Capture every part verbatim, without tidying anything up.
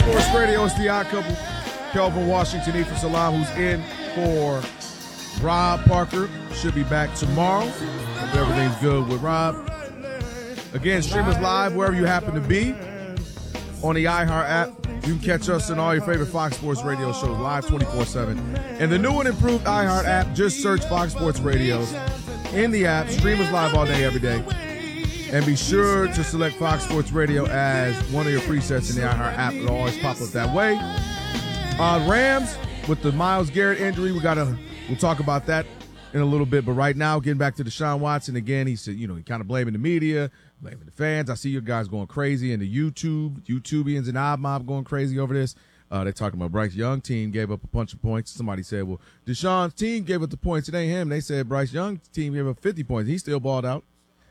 Sports Radio. It's the Odd Couple. Kelvin Washington, Ethan Salam, who's in for Rob Parker. Should be back tomorrow. Hope everything's good with Rob. Again, stream us live wherever you happen to be on the iHeart app. You can catch us in all your favorite Fox Sports Radio shows live twenty-four seven. And the new and improved iHeart app, just search Fox Sports Radios in the app. Stream us live all day, every day. And be sure to select Fox Sports Radio as one of your presets in the iHeart app. It'll always pop up that way. Uh, Rams, with the Myles Garrett injury, we gotta we'll talk about that in a little bit. But right now, getting back to Deshaun Watson again, he said, you know, he kind of blaming the media, blaming the fans. I see you guys going crazy, and the YouTube, YouTubians and Odd Mob going crazy over this. Uh, they're talking about Bryce Young team gave up a bunch of points. Somebody said, well, Deshaun's team gave up the points. It ain't him. They said Bryce Young's team gave up fifty points. He still balled out.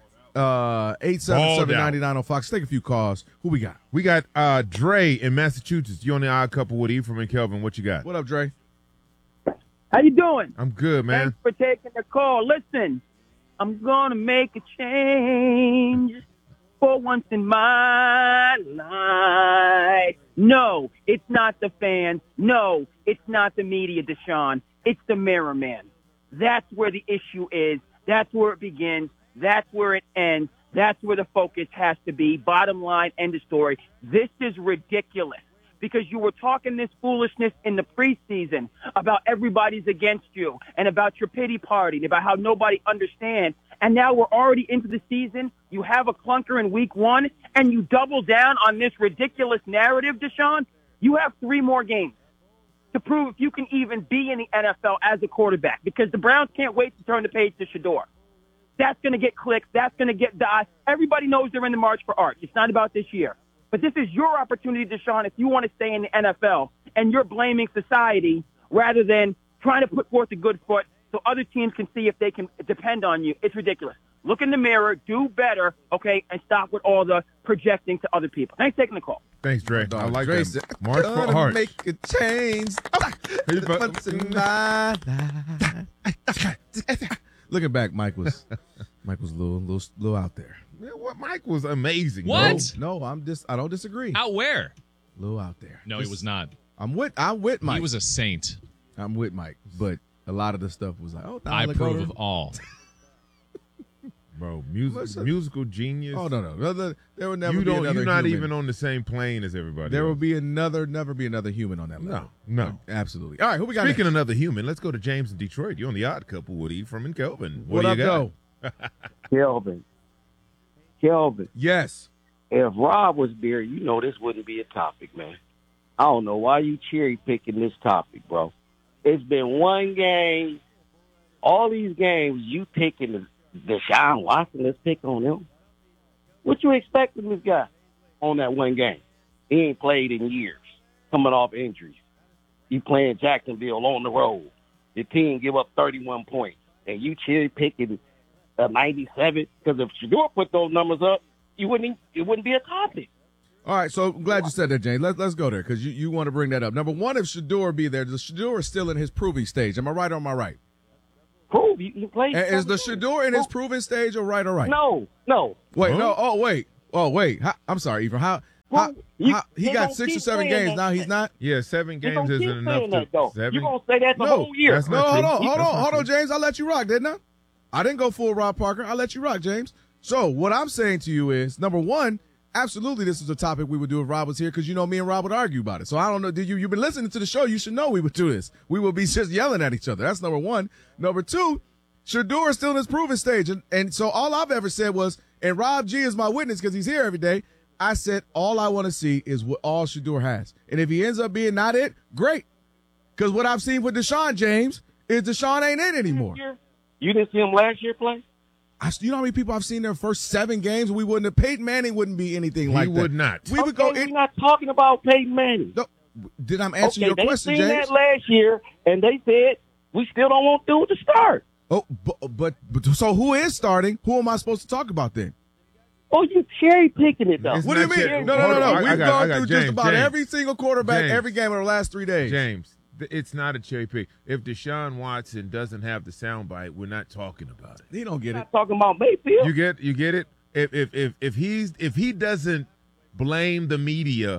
Uh, eight seven seven, nine nine on Fox. Take a few calls. Who we got? We got uh, Dre in Massachusetts. You on the Odd Couple with Ephraim and Kelvin. What you got? What up, Dre? How you doing? I'm good, man. Thanks for taking the call. Listen, I'm going to make a change for once in my life. No, it's not the fans. No, it's not the media, Deshaun. It's the mirror man. That's where the issue is. That's where it begins. That's where it ends. That's where the focus has to be. Bottom line, end of story. This is ridiculous because you were talking this foolishness in the preseason about everybody's against you and about your pity party and about how nobody understands. And now we're already into the season. You have a clunker in week one, and you double down on this ridiculous narrative, Deshaun. You have three more games to prove if you can even be in the N F L as a quarterback because the Browns can't wait to turn the page to Shador. That's going to get clicks. That's going to get dots. Everybody knows they're in the march for art. It's not about this year. But this is your opportunity, Deshaun, if you want to stay in the N F L, and you're blaming society rather than trying to put forth a good foot so other teams can see if they can depend on you. It's ridiculous. Look in the mirror, do better, okay, and stop with all the projecting to other people. Thanks for taking the call. Thanks, Dre. I like Dre that. March for heart. Make a change. Once in my life. Looking back, Mike was Mike was a little little, little out there. Man, what Mike was amazing. What? No, no, I'm just I don't disagree. Out where? A little out there. No, Just- he was not. I'm with I'm with Mike. He was a saint. I'm with Mike, but a lot of the stuff was like, oh, I look approve over. of all. Bro, music, Listen. musical genius. Oh no, no, Another- there will never you be don't. another You're not human. even on the same plane as everybody. There will else. be another, never be another human on that No, level. no. Absolutely. All right, who we got? Speaking next? of another human, let's go to James in Detroit. You're on the Odd Couple with Ephraim and Kelvin. what What, do up, you got? though? Kelvin. Kelvin, Yes. if Rob was there, you know this wouldn't be a topic, man. I don't know why you cherry picking this topic, bro. It's been one game. All these games, you picking the Deshaun Watson. Let's pick on him. What you expect from this guy on that one game? He ain't played in years, coming off injuries. You playing Jacksonville on the road. Your team give up thirty-one points, and you cherry picking a ninety-seven. Because if Shador put those numbers up, you wouldn't. It wouldn't be a topic. All right, so I'm glad you said that, James. Let's let's go there because you, you want to bring that up. Number one, if Shador be there, the Shador is still in his proving stage. Am I right or am I right? Prove you can play. And is the Shador in his proving stage or right or right? No, no. Wait, Huh? no. Oh, wait. Oh, wait. How, I'm sorry, Ephraim. How, how, Well, you- how he they got gonna six or keep seven saying games that. now? He's not. Yeah, seven You games gonna isn't keep enough saying that, to though. seven. You gonna say that the No, whole year? that's No, not hold true. on, hold That's on, not hold on, true. James. I let you rock, didn't I? I didn't go full Rob Parker. I let you rock, James. So what I'm saying to you is, number one, absolutely, this is a topic we would do if Rob was here because you know me and Rob would argue about it. So I don't know. Did you you've been listening to the show? You should know we would do this. We would be just yelling at each other. That's number one. Number two, Shador is still in his proving stage, and, and so all I've ever said was, and Rob G is my witness because he's here every day. I said all I want to see is what all Shador has, and if he ends up being not it, great. Because what I've seen with Deshaun James is Deshaun ain't it anymore. You didn't see him last year play? I, you know how many people I've seen their first seven games? We wouldn't have. Peyton Manning wouldn't be anything He like that. would not. We would go. Okay, in, we're not talking about Peyton Manning. no, did I answer okay, your they question, seen James? that last year, and they said we still don't want to do it to start. Oh, but, but but so who is starting? Who am I supposed to talk about then? Oh, you cherry picking it though. It's What do you not mean? yet. No, no, Hold no, no. on. I- We've I got- gone I got through James, just about James. every single quarterback, James. every game of the last three days. James, th- it's not a cherry pick. If Deshaun Watson doesn't have the soundbite, we're not talking about it. He don't get We're it. not talking about Mayfield. You get you get it? If if if if he's if he doesn't blame the media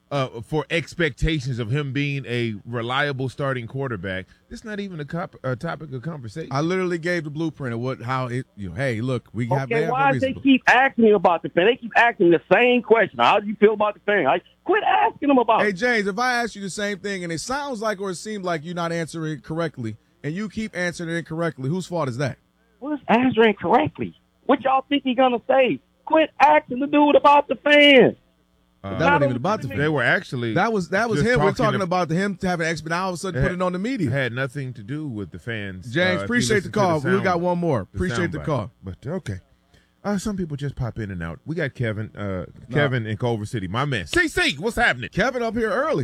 uh, for expectations of him being a reliable starting quarterback, it's not even a, cop, a topic of conversation. I literally gave the blueprint of what how it. You know, hey, look, we have. Okay, have why no do they reason. keep asking me about the fan? They keep asking the same question. How do you feel about the fan? I quit asking them about Hey, it. James, if I ask you the same thing and it sounds like or it seems like you're not answering it correctly and you keep answering it incorrectly, whose fault is that? What's answering correctly? What y'all think he gonna say? Quit asking the dude about the fan. Uh, That wasn't even about the they fan. were actually That was that was just him. We're talking talking ab- about him having an expert. Now all of a sudden It put it on the media. had nothing to do with the fans. James, Uh, if you appreciate the listen to call. we sound- got one more. the Appreciate the soundbite. call. But okay. Uh, some people just pop in and out. We got Kevin, uh, Kevin in Culver City. My man. C C, what's happening? Kevin up here early.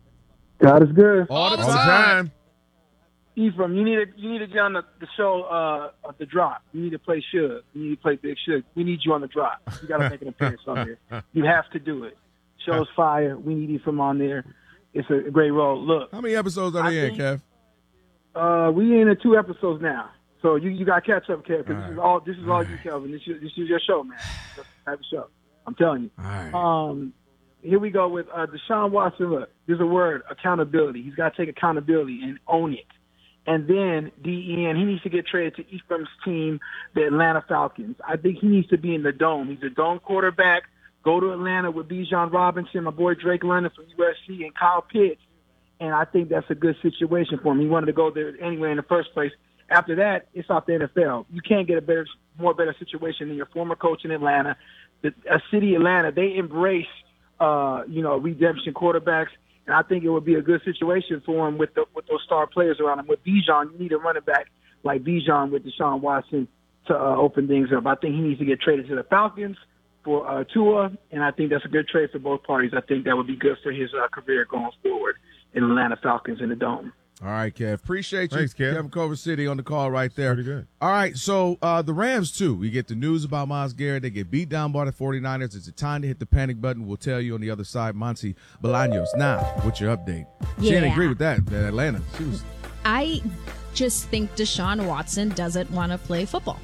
God is good. All the All the time. time. Ephraim, you need to you need to get on the, the show uh of the drop. You need to play Suge. You need to play Big Suge. We need you on the drop. You got to make an appearance on there. You have to do it. Show's fire. We need Ephraim on there. It's a great role. Look, How many episodes are I they in, think- Kev? uh, we in the two episodes now, so you you got to catch up, Kev. Because All this is right. all this is all All you, right. Kelvin. This is this is your show, man. This type of show. I'm telling you. All right. Um, here we go with uh, Deshaun Watson. Look, there's a word, accountability. He's got to take accountability and own it. And then D E N, he needs to get traded to Ephraim's team, the Atlanta Falcons. I think he needs to be in the dome. He's a dome quarterback. Go to Atlanta with Bijan Robinson, my boy Drake London from U S C, and Kyle Pitts. And I think that's a good situation for him. He wanted to go there anyway in the first place. After that, it's off the N F L. You can't get a better, more better situation than your former coach in Atlanta. The, a city, Atlanta, they embrace, uh, you know, redemption quarterbacks. And I think it would be a good situation for him with the, with those star players around him. With Bijan, you need a running back like Bijan with Deshaun Watson to uh, open things up. I think he needs to get traded to the Falcons for uh, Tua, and I think that's a good trade for both parties. I think that would be good for his uh, career going forward in Atlanta Falcons in the Dome. All right, Kev. Appreciate you. Thanks, Kev. Kevin Culver City on the call right there. Pretty good. All right, so uh, the Rams, too. We get the news about Myles Garrett. They get beat down by the 49ers. It's a time to hit the panic button. We'll tell you on the other side. Monty Bolaños. Now, what's your update? She didn't Yeah. agree with that, that Atlanta. She was I just think Deshaun Watson doesn't want to play football.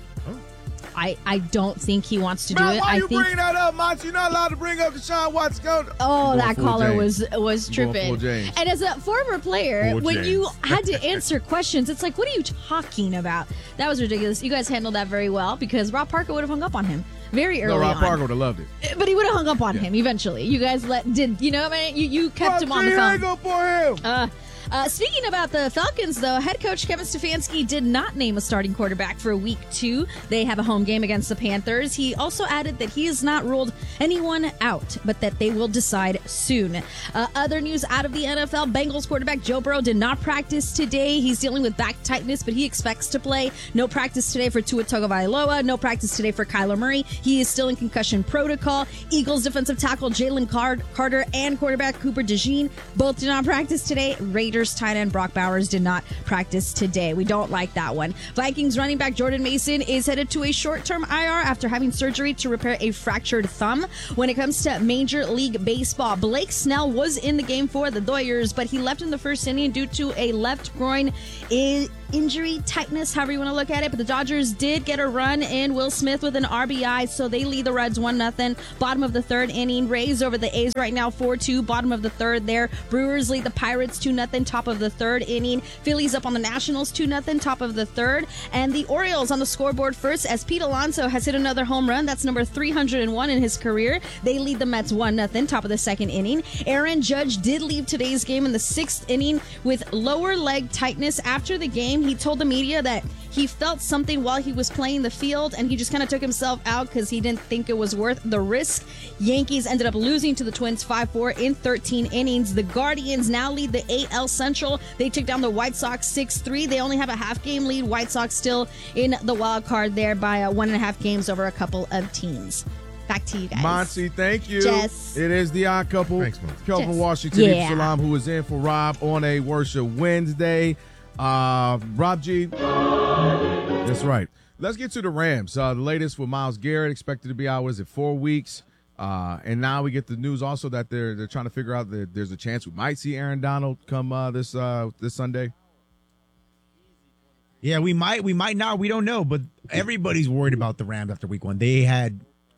I, I don't think he wants to do Man, it. why I you think bring that up, Monty? You're not allowed to bring up Deshaun Watson. Go. Oh, Going that full caller James. was was Going full tripping. James. And as a former player, Full when James. you had to answer questions, it's like, what are you talking about? That was ridiculous. You guys handled that very well because Rob Parker would have hung up on him very No, early Rob on. Parker would have loved it. But he would have hung up on him eventually. You guys let did you know? I mean, you you kept him on the phone. Go for him. Uh, uh, speaking about the Falcons, though, head coach Kevin Stefanski did not name a starting quarterback for week two. They have a home game against the Panthers. He also added that he has not ruled anyone out, but that they will decide soon. Uh, other news out of the N F L, Bengals quarterback Joe Burrow did not practice today. He's dealing with back tightness, but he expects to play. No practice today for Tua Tagovailoa. No practice today for Kyler Murray. He is still in concussion protocol. Eagles defensive tackle Jalen Card- Carter and quarterback Cooper DeJean both did not practice today. Raiders tight end Brock Bowers did not practice today. We don't like that one. Vikings running back Jordan Mason is headed to a short-term I R after having surgery to repair a fractured thumb. When it comes to Major League Baseball, Blake Snell was in the game for the Doyers, but he left in the first inning due to a left groin I- injury, tightness, however you want to look at it. But the Dodgers did get a run in Will Smith with an R B I, so they lead the Reds one nothing. Bottom of the third inning. Rays over the A's right now four two. Bottom of the third there. Brewers lead the Pirates two nothing. Top of the third inning. Phillies up on the Nationals two nothing. Top of the third. And the Orioles on the scoreboard first as Pete Alonso has hit another home run. That's number three hundred one in his career. They lead the Mets one nothing. Top of the second inning. Aaron Judge did leave today's game in the sixth inning with lower leg tightness. After the game, he told the media that he felt something while he was playing the field and he just kind of took himself out because he didn't think it was worth the risk. Yankees ended up losing to the Twins five four in thirteen innings. The Guardians now lead the A L Central. They took down the White Sox six three. They only have a half game lead. White Sox still in the wild card there by uh, one and a half games over a couple of teams. Back to you guys. Monty, thank you. Jess. It is the odd couple. Thanks, Monty. Kelvin Jess. Washington, Yeah. Salam, who is in for Rob on a Worship Wednesday. Uh, Rob G. That's right. Let's get to the Rams. Uh, the latest with Myles Garrett expected to be out, was it four weeks? Uh, and now we get the news also that they're they're trying to figure out that there's a chance we might see Aaron Donald come uh, this uh, this Sunday. Yeah, we might, we might not, we don't know. But everybody's worried about the Rams after week one. They had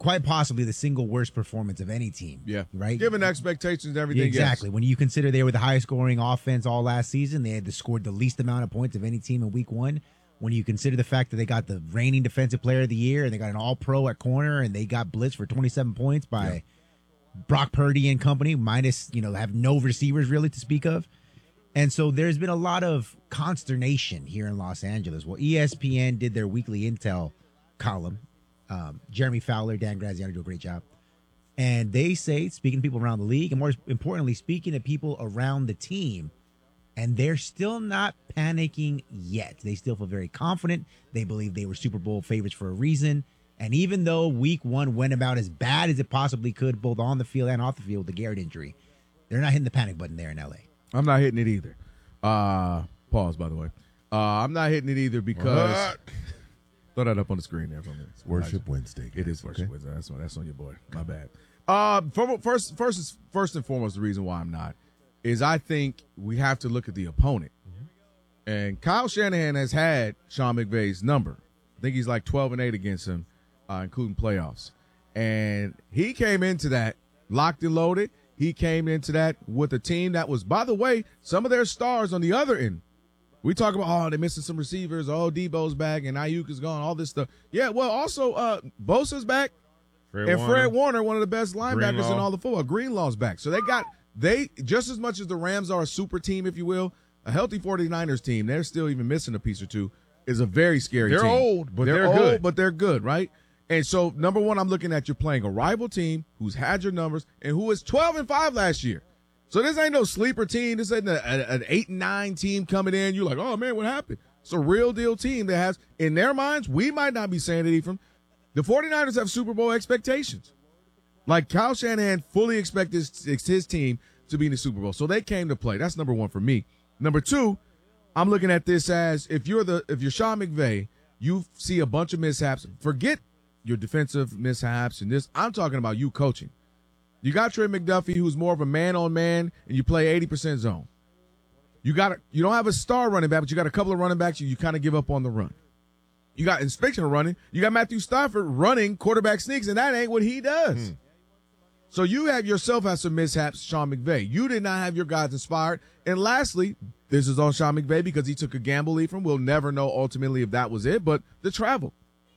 quite possibly the single worst performance of any team. Yeah. Right? Given expectations and everything. Exactly. Yes. When you consider they were the highest scoring offense all last season, they had scored the least amount of points of any team in week one. When you consider the fact that they got the reigning defensive player of the year and they got an all pro at corner and they got blitzed for twenty-seven points by yeah. Brock Purdy and company, minus, you know, have no receivers really to speak of. And so there's been a lot of consternation here in Los Angeles. Well, E S P N did their weekly intel column. Um, Jeremy Fowler, Dan Graziano do a great job. And they say, speaking to people around the league, and more importantly, speaking to people around the team, and they're still not panicking yet. They still feel very confident. They believe they were Super Bowl favorites for a reason. And even though week one went about as bad as it possibly could, both on the field and off the field, the Garrett injury, they're not hitting the panic button there in L A. I'm not hitting it either. Uh, pause, by the way. Uh, I'm not hitting it either because what? Throw that up on the screen there for me. It's Worship Wednesday. It is Worship okay. Wednesday. That's on, that's on your boy. My bad. Uh, first, first, first and foremost, the reason why I'm not is I think we have to look at the opponent. Mm-hmm. And Kyle Shanahan has had Sean McVay's number. I think he's like twelve and eight against him, uh, including playoffs. And he came into that locked and loaded. He came into that with a team that was, by the way, some of their stars on the other end. We talk about, oh, they're missing some receivers. Oh, Debo's back and Ayuk is gone, all this stuff. Yeah, well, also uh, Bosa's back. Fred and Warner. Fred Warner, one of the best linebackers Greenlaw. in all the football. Greenlaw's back. So they got – They, just as much as the Rams are a super team, if you will, a healthy 49ers team, they're still even missing a piece or two, is a very scary they're team. They're old, but they're, they're old, good. but they're good, right? And so, number one, I'm looking at you're playing a rival team who's had your numbers and who was twelve and five last year. So this ain't no sleeper team. This ain't a, a, an eight and nine team coming in. You're like, oh, man, what happened? It's a real deal team that has, in their minds, we might not be saying it, Ephraim, the 49ers have Super Bowl expectations. Like Kyle Shanahan fully expects his, his team to be in the Super Bowl. So they came to play. That's number one for me. Number two, I'm looking at this as if you're the if you're Sean McVay, you see a bunch of mishaps. Forget your defensive mishaps and this. I'm talking about you coaching. You got Trey McDuffie, who's more of a man-on-man, and you play eighty percent zone. You got a, you don't have a star running back, but you got a couple of running backs. You, you kind of give up on the run. You got inspection of running. You got Matthew Stafford running quarterback sneaks, and that ain't what he does. Mm. So you have yourself had some mishaps, Sean McVay. You did not have your guys inspired. And lastly, this is on Sean McVay because he took a gamble, Ephraim. We'll never know ultimately if that was it, but the travel.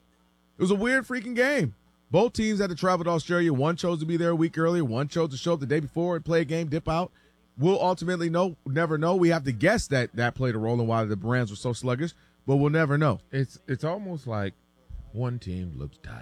It was a weird freaking game. Both teams had to travel to Australia. One chose to be there a week earlier. One chose to show up the day before and play a game, dip out. We'll ultimately know, never know. We have to guess that that played a role in why the Rams were so sluggish, but we'll never know. It's it's almost like one team looks tired.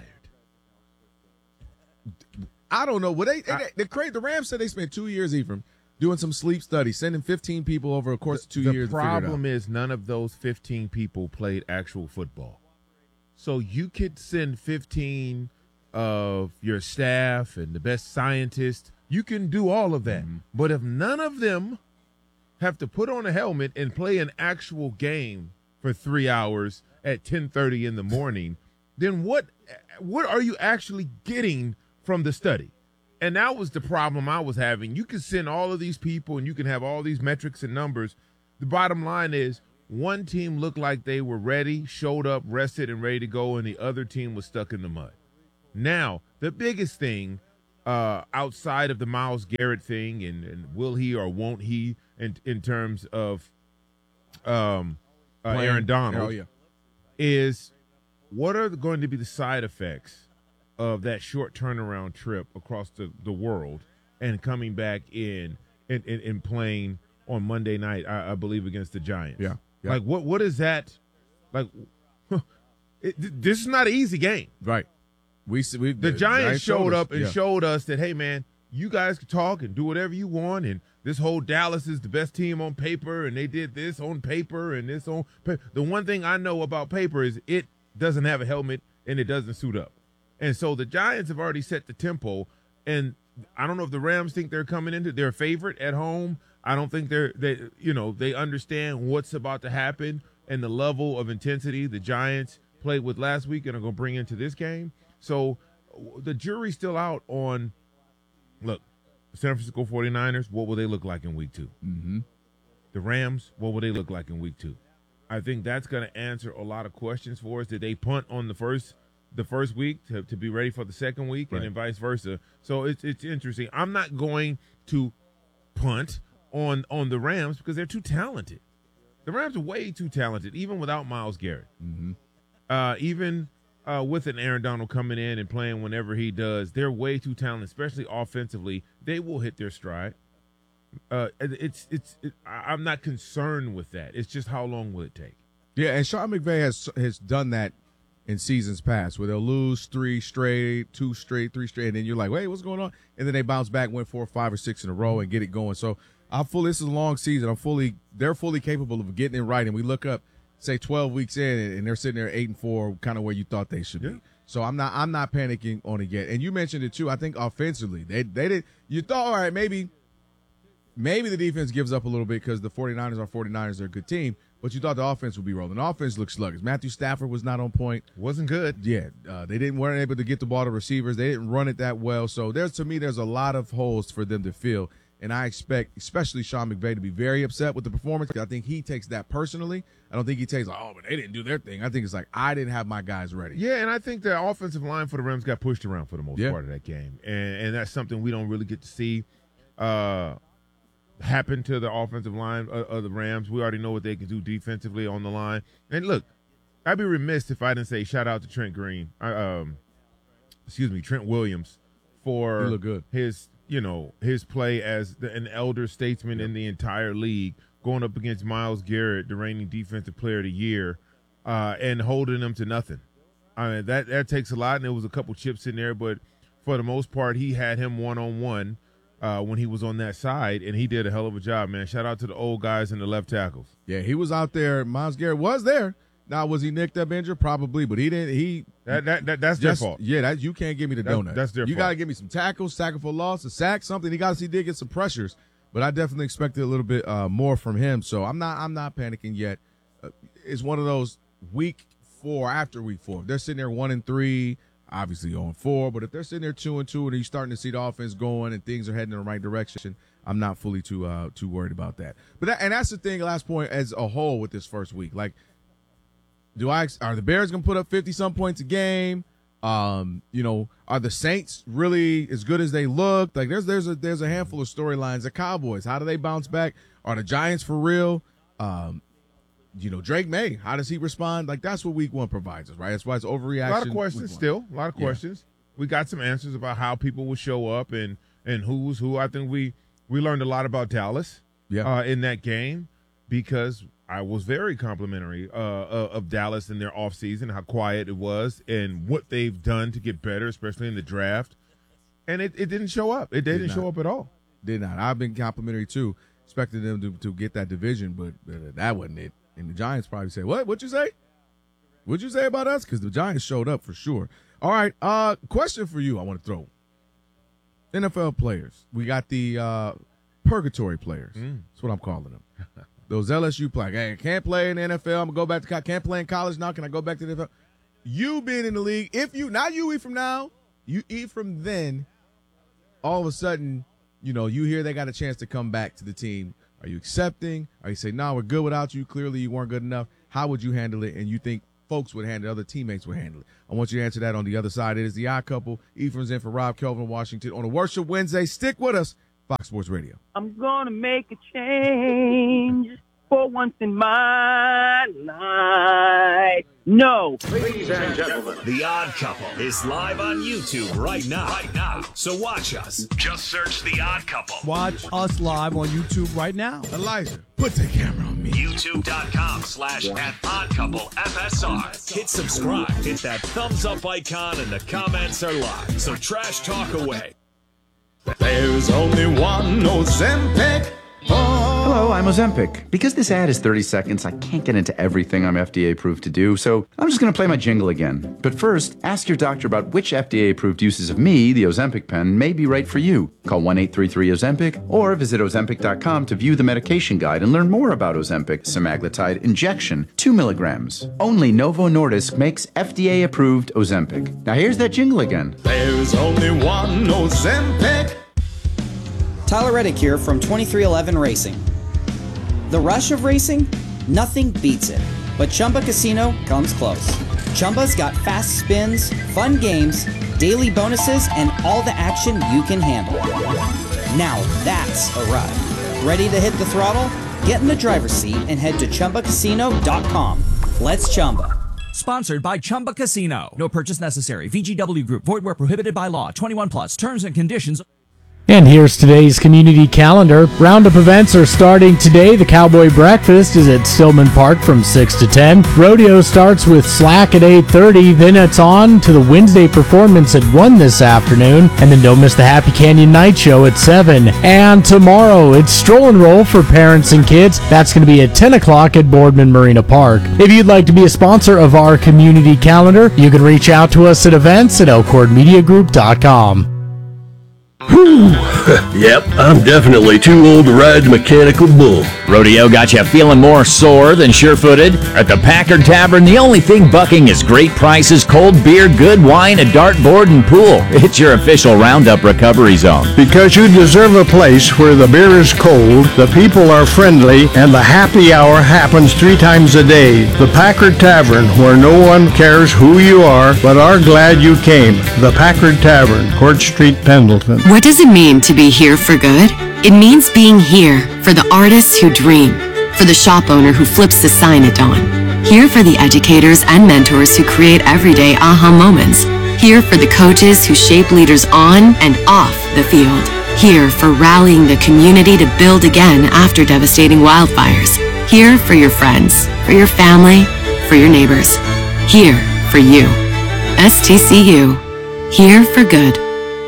I don't know. Well, they, I, they, they, the Rams said they spent two years, Ephraim, doing some sleep studies, sending fifteen people over a course of two the years. The problem is none of those fifteen people played actual football. So you could send fifteen of your staff and the best scientists. You can do all of that. Mm-hmm. But if none of them have to put on a helmet and play an actual game for three hours at ten thirty in the morning, then what what are you actually getting from the study? And that was the problem I was having. You can send all of these people and you can have all these metrics and numbers. The bottom line is one team looked like they were ready, showed up, rested, and ready to go, and the other team was stuck in the mud. Now, the biggest thing uh, outside of the Myles Garrett thing and, and will he or won't he in, in terms of um, uh, Aaron Donald oh, yeah. is what are going to be the side effects of that short turnaround trip across the, the world and coming back in and, and, and playing on Monday night, I, I believe, against the Giants. Yeah. yeah. Like, what what is that? Like, it, this is not an easy game. Right. We, we The, the Giants, Giants showed, showed up and yeah. showed us that, hey, man, you guys can talk and do whatever you want, and this whole Dallas is the best team on paper, and they did this on paper and this on paper. The one thing I know about paper is it doesn't have a helmet and it doesn't suit up. And so the Giants have already set the tempo, and I don't know if the Rams think they're coming into their favorite at home. I don't think they're they you know they understand what's about to happen and the level of intensity the Giants played with last week and are going to bring into this game. So the jury's still out on, look, San Francisco forty-niners, what will they look like in week two? Mm-hmm. The Rams, what will they look like in week two? I think that's going to answer a lot of questions for us. Did they punt on the first the first week to, to be ready for the second week, Right. and then vice versa. So it's it's interesting. I'm not going to punt on on the Rams because they're too talented. The Rams are way too talented, even without Myles Garrett. Mm-hmm. Uh, even uh, with an Aaron Donald coming in and playing whenever he does, they're way too talented, especially offensively. They will hit their stride. Uh, it's it's. It, I'm not concerned with that. It's just how long will it take? Yeah, and Sean McVay has has done that in seasons past, where they'll lose three straight, two straight, three straight, and then you're like, wait, what's going on? And then they bounce back, win four, five, or six in a row, and get it going. So I'm fully. This is a long season. I'm fully. They're fully capable of getting it right. And we look up, say, twelve weeks in, and they're sitting there eight and four, kind of where you thought they should Yeah. be. So I'm not. I'm not panicking on it yet. And you mentioned it too. I think offensively, they they did. You thought, all right, maybe. Maybe the defense gives up a little bit because the 49ers are 49ers. They're a good team. But you thought the offense would be rolling. The offense looks sluggish. Matthew Stafford was not on point. Wasn't good. Yeah, uh, they didn't weren't able to get the ball to receivers. They didn't run it that well. So there's to me, there's a lot of holes for them to fill. And I expect, especially Sean McVay, to be very upset with the performance. I think he takes that personally. I don't think he takes, oh, but they didn't do their thing. I think it's like, I didn't have my guys ready. Yeah, and I think the offensive line for the Rams got pushed around for the most Yeah. part of that game, and and that's something we don't really get to see uh, happen to the offensive line of, of the Rams. We already know what they can do defensively on the line. And look, I'd be remiss if I didn't say shout out to Trent Green, uh, um, excuse me, Trent Williams for He looked good. his you know his play as the, an elder statesman in the entire league, going up against Myles Garrett, the reigning defensive player of the year, uh, and holding them to nothing. I mean, that, that takes a lot, and there was a couple chips in there, but for the most part, he had him one-on-one uh, when he was on that side, and he did a hell of a job, man. Shout out to the old guys and the left tackles. Yeah, he was out there. Myles Garrett was there. Now, was he nicked up injured? Probably, but he didn't. He That, that, that That's just, their fault. Yeah, that you can't give me the That's- donut. that's their You fault. got to give me some tackles, tackle for loss, a sack, something. He got to see did get some pressures, but I definitely expected a little bit uh, more from him. So I'm not. I'm not panicking yet. Uh, it's one of those week four after week four. If they're sitting there one and three, obviously on four. But if they're sitting there two and two, and you're starting to see the offense going and things are heading in the right direction, I'm not fully too uh, too worried about that. But that, and that's the thing. Last point as a whole with this first week, like. Do I are the Bears gonna put up fifty some points a game? Um, you know, are the Saints really as good as they look? Like there's there's a there's a handful of storylines. The Cowboys, how do they bounce back? Are the Giants for real? Um, you know, Drake May, how does he respond? Like that's what week one provides us, right? That's why it's overreaction. A lot of week questions one. still. A lot of Yeah. questions. We got some answers about how people will show up and, and who's who. I think we, we learned a lot about Dallas Yeah. uh, in that game because I was very complimentary uh, uh, of Dallas in their offseason, how quiet it was, and what they've done to get better, especially in the draft. And it, it didn't show up. It didn't not. show up at all. Did not. I've been complimentary too, expecting them to, to get that division, but uh, that wasn't it. And the Giants probably say, "What? What'd you say? What'd you say about us?" Because the Giants showed up for sure. All right. Uh, question for you. I want to throw N F L players. We got the uh, purgatory players. Mm. That's what I'm calling them. Those L S U players. Hey, I can't play in the N F L. I'm gonna go back to college. Can't play in college now. Can I go back to the N F L? You being in the league, if you not you eat from now, you eat from then. All of a sudden, you know, you hear they got a chance to come back to the team. Are you accepting? Are you say, no, we're good without you? Clearly you weren't good enough. How would you handle it? And you think folks would handle it, other teammates would handle it. I want you to answer that on the other side. It is the Odd Couple. Ephraim's in for Rob Kelvin, Washington on a Worship Wednesday. Stick with us. Fox Sports Radio. I'm gonna make a change for once in my life. No. Ladies and gentlemen, The Odd Couple is live on YouTube right now. Right now. So watch us. Just search The Odd Couple. Watch us live on YouTube right now. Elijah, put the camera on me. YouTube.com slash at Odd Couple F S R. Hit subscribe. Hit that thumbs up icon and the comments are live. So trash talk away. There's only one Ozempic. Hello, I'm Ozempic. Because this ad is thirty seconds, I can't get into everything I'm F D A approved to do, so I'm just going to play my jingle again. But first, ask your doctor about which F D A approved uses of me, the Ozempic pen, may be right for you. Call one eight three three Ozempic or visit Ozempic dot com to view the medication guide and learn more about Ozempic semaglutide injection, two milligrams. Only Novo Nordisk makes F D A approved Ozempic. Now here's that jingle again. There's only one Ozempic. Tyler Reddick here from twenty-three eleven Racing. The rush of racing? Nothing beats it. But Chumba Casino comes close. Chumba's got fast spins, fun games, daily bonuses, and all the action you can handle. Now that's a ride. Ready to hit the throttle? Get in the driver's seat and head to Chumba Casino dot com. Let's Chumba. Sponsored by Chumba Casino. No purchase necessary. V G W Group. Void where prohibited by law. twenty-one plus. Terms and conditions. And here's today's community calendar. Roundup events are starting today. The Cowboy Breakfast is at Stillman Park from six to ten. Rodeo starts with Slack at eight thirty. Then it's on to the Wednesday performance at one this afternoon. And then don't miss the Happy Canyon Night Show at seven. And tomorrow, it's Stroll and Roll for parents and kids. That's going to be at ten o'clock at Boardman Marina Park. If you'd like to be a sponsor of our community calendar, you can reach out to us at events at elkhorn media group dot com. Whew. Yep, I'm definitely too old to ride the mechanical bull. Rodeo got you feeling more sore than sure-footed? At the Packard Tavern, the only thing bucking is great prices, cold beer, good wine, a dartboard, and pool. It's your official Roundup recovery zone. Because you deserve a place where the beer is cold, the people are friendly, and the happy hour happens three times a day. The Packard Tavern, where no one cares who you are, but are glad you came. The Packard Tavern, Court Street, Pendleton. What does it mean to be here for good? It means being here for the artists who dream, for the shop owner who flips the sign at dawn, here for the educators and mentors who create everyday aha moments, here for the coaches who shape leaders on and off the field, here for rallying the community to build again after devastating wildfires, here for your friends, for your family, for your neighbors, here for you. S T C U, here for good.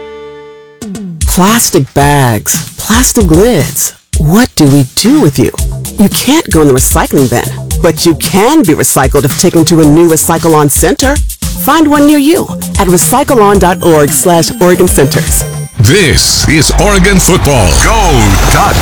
Plastic bags, plastic lids. What do we do with you? You can't go in the recycling bin, but you can be recycled if taken to a new Recycle-On center. Find one near you at recycle on dot org slash Oregon Centers. This is Oregon football. Go Ducks!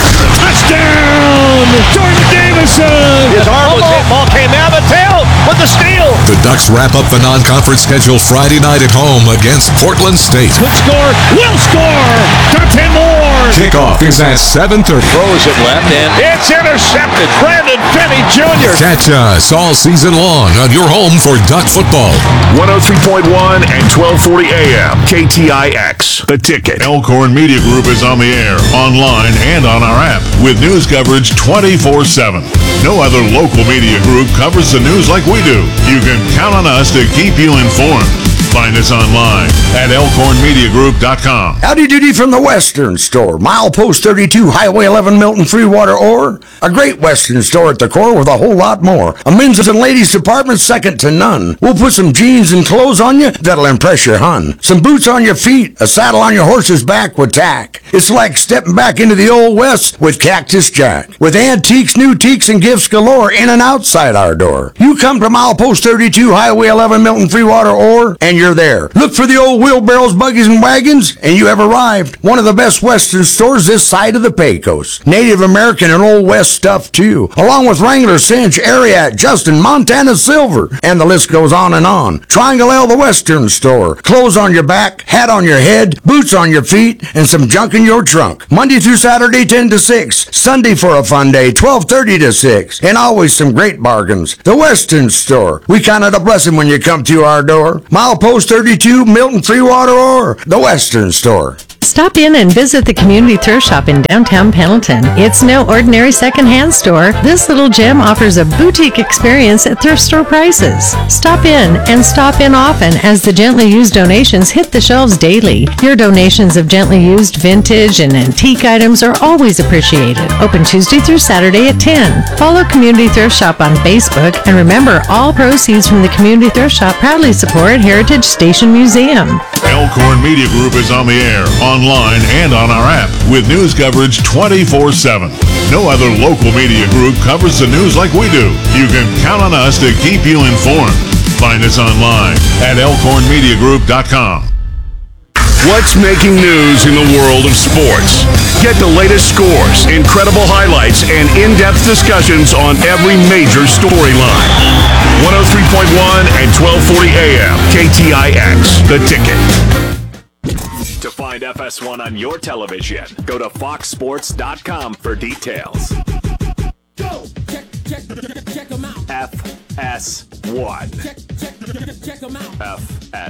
Touchdown! Jordan Davison! His arm was hit. Ball came out of the tail with the steal. The Ducks wrap up the non-conference schedule Friday night at home against Portland State. Could score, will score! Dante Moore! Kickoff is at seven thirty. Throws it left and it's intercepted. Brandon Finney Junior Catch us all season long on your home for Duck football. one oh three point one and twelve forty A M K T I X. The Ticket. Elkhorn Media Group is on the air, online, and on our app with news coverage twenty-four seven. No other local media group covers the news like we do. You can count on us to keep you informed. Find us online at elkhorn media group dot com. Howdy doody from the Western Store. Milepost thirty-two, Highway eleven, Milton, Freewater, Ore. A great Western store at the core with a whole lot more. A men's and ladies department second to none. We'll put some jeans and clothes on you that'll impress your hun. Some boots on your feet, a saddle on your horse's back with tack. It's like stepping back into the old West with Cactus Jack. With antiques, new teaks, and gifts galore in and outside our door. You come to Milepost thirty-two, Highway eleven, Milton, Freewater, Ore, and you're there. Look for the old wheelbarrows, buggies, and wagons, and you have arrived. One of the best Western stores this side of the Pecos. Native American and Old West stuff, too. Along with Wrangler, Cinch, Ariat, Justin, Montana Silver, and the list goes on and on. Triangle L, the Western Store. Clothes on your back, hat on your head, boots on your feet, and some junk in your trunk. Monday through Saturday, ten to six. Sunday for a fun day, twelve thirty to six. And always some great bargains. The Western Store. We count it a blessing when you come to our door. Milepost thirty-two, Milton, Freewater, or the Western Store. Stop in and visit the Community Thrift Shop in downtown Pendleton. It's no ordinary secondhand store. This little gem offers a boutique experience at thrift store prices. Stop in and stop in often as the gently used donations hit the shelves daily. Your donations of gently used vintage and antique items are always appreciated. Open Tuesday through Saturday at ten. Follow Community Thrift Shop on Facebook, and remember, all proceeds from the Community Thrift Shop proudly support Heritage Station Museum. Elkhorn Media Group is on the air, online, and on our app with news coverage twenty-four seven. No other local media group covers the news like we do. You can count on us to keep you informed. Find us online at elkhorn media group dot com. What's making news in the world of sports? Get the latest scores, incredible highlights, and in-depth discussions on every major storyline. one oh three point one and twelve forty A M K T I X, The Ticket. To find F S one on your television, go to fox sports dot com for details. Go, get F S one. Check, check, check them out. F S